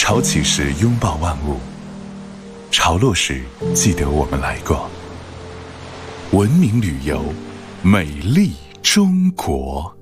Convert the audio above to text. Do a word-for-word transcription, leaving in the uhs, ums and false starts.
潮起时拥抱万物，潮落时记得我们来过。文明旅游，美丽中国。